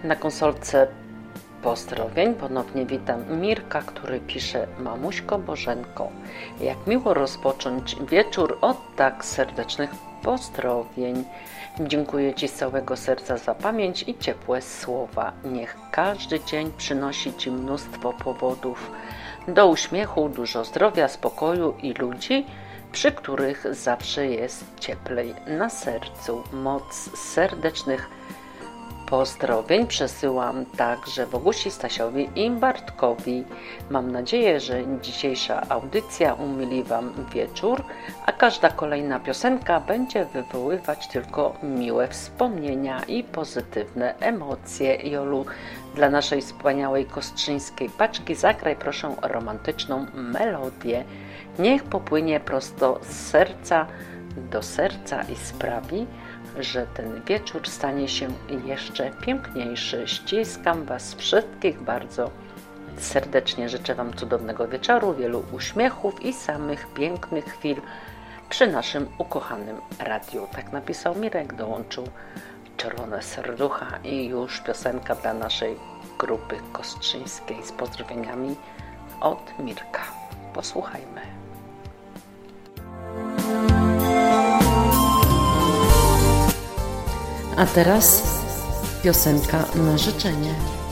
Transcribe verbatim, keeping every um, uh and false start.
Na konsolce pozdrowień ponownie witam Mirka, który pisze: Mamuśko Bożenko, jak miło rozpocząć wieczór od tak serdecznych pozdrowień. Dziękuję Ci z całego serca za pamięć i ciepłe słowa. Niech każdy dzień przynosi Ci mnóstwo powodów do uśmiechu, dużo zdrowia, spokoju i ludzi, przy których zawsze jest cieplej na sercu. Moc serdecznych pozdrowień przesyłam także Bogusi, Stasiowi i Bartkowi. Mam nadzieję, że dzisiejsza audycja umili Wam wieczór, a każda kolejna piosenka będzie wywoływać tylko miłe wspomnienia i pozytywne emocje. Jolu, dla naszej wspaniałej kostrzyńskiej paczki zagraj proszę romantyczną melodię. Niech popłynie prosto z serca do serca i sprawi, że ten wieczór stanie się jeszcze piękniejszy. Ściskam Was wszystkich bardzo serdecznie. Życzę Wam cudownego wieczoru, wielu uśmiechów i samych pięknych chwil przy naszym ukochanym radiu. Tak napisał Mirek, dołączył czerwone serducha i już piosenka dla naszej grupy kostrzyńskiej z pozdrowieniami od Mirka. Posłuchajmy. A teraz piosenka na życzenie.